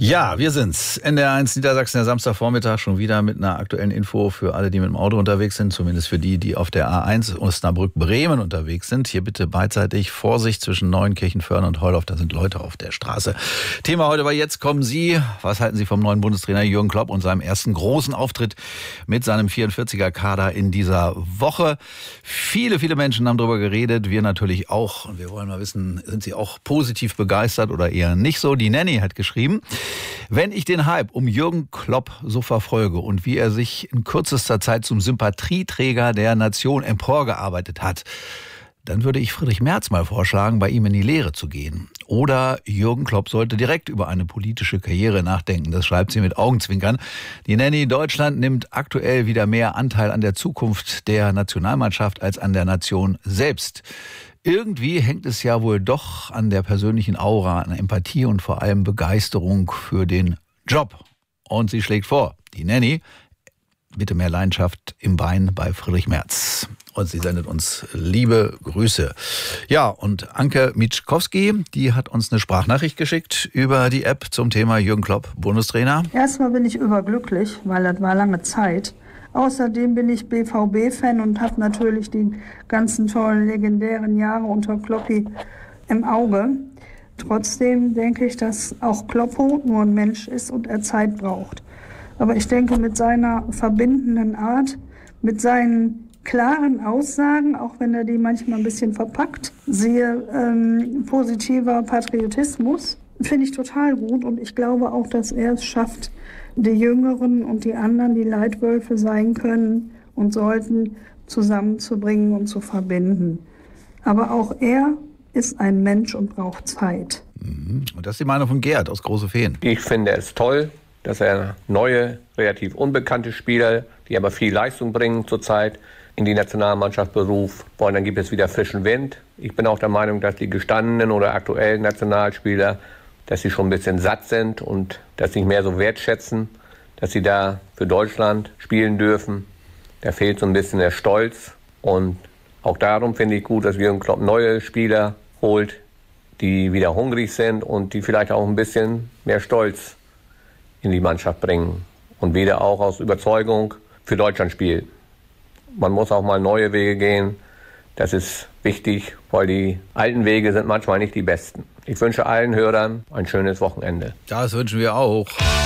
Ja, wir sind's. NDR1 Niedersachsen, der Samstagvormittag, schon wieder mit einer aktuellen Info für alle, die mit dem Auto unterwegs sind, zumindest für die, die auf der A1 Osnabrück-Bremen unterwegs sind. Hier bitte beidseitig Vorsicht zwischen Neuenkirchen, Föhren und Heuloff, da sind Leute auf der Straße. Thema heute war Jetzt kommen Sie. Was halten Sie vom neuen Bundestrainer Jürgen Klopp und seinem ersten großen Auftritt mit seinem 44er-Kader in dieser Woche? Viele Menschen haben darüber geredet, wir natürlich auch. Und wir wollen mal wissen, sind Sie auch positiv begeistert oder eher nicht so? Die Nanny hat geschrieben: Wenn ich den Hype um Jürgen Klopp so verfolge und wie er sich in kürzester Zeit zum Sympathieträger der Nation emporgearbeitet hat, dann würde ich Friedrich Merz mal vorschlagen, bei ihm in die Lehre zu gehen. Oder Jürgen Klopp sollte direkt über eine politische Karriere nachdenken. Das schreibt sie mit Augenzwinkern. Die Nanny: Deutschland nimmt aktuell wieder mehr Anteil an der Zukunft der Nationalmannschaft als an der Nation selbst. Irgendwie hängt es ja wohl doch an der persönlichen Aura, an Empathie und vor allem Begeisterung für den Job. Und sie schlägt vor, die Nanny: bitte mehr Leidenschaft im Bein bei Friedrich Merz. Und sie sendet uns liebe Grüße. Ja, und Anke Mitschkowski, die hat uns eine Sprachnachricht geschickt über die App zum Thema Jürgen Klopp, Bundestrainer. Erstmal bin ich überglücklich, weil das war lange Zeit. Außerdem bin ich BVB-Fan und habe natürlich die ganzen tollen, legendären Jahre unter Kloppi im Auge. Trotzdem denke ich, dass auch Kloppo nur ein Mensch ist und er Zeit braucht. Aber ich denke, mit seiner verbindenden Art, mit seinen klaren Aussagen, auch wenn er die manchmal ein bisschen verpackt, siehe positiver Patriotismus, finde ich total gut. Und ich glaube auch, dass er es schafft, die Jüngeren und die anderen, die Leitwölfe sein können und sollten, zusammenzubringen und zu verbinden. Aber auch er ist ein Mensch und braucht Zeit. Und das ist die Meinung von Gerd aus Große Feen. Ich finde es toll, dass er neue, relativ unbekannte Spieler, die aber viel Leistung bringen zurzeit, in die Nationalmannschaft beruft. Und dann gibt es wieder frischen Wind. Ich bin auch der Meinung, dass die gestandenen oder aktuellen Nationalspieler, dass sie schon ein bisschen satt sind und das nicht mehr so wertschätzen, dass sie da für Deutschland spielen dürfen. Da fehlt so ein bisschen der Stolz. Und auch darum finde ich gut, dass Jürgen Klopp neue Spieler holt, die wieder hungrig sind und die vielleicht auch ein bisschen mehr Stolz in die Mannschaft bringen und wieder auch aus Überzeugung für Deutschland spielen. Man muss auch mal neue Wege gehen. Das ist wichtig, weil die alten Wege sind manchmal nicht die besten. Ich wünsche allen Hörern ein schönes Wochenende. Das wünschen wir auch.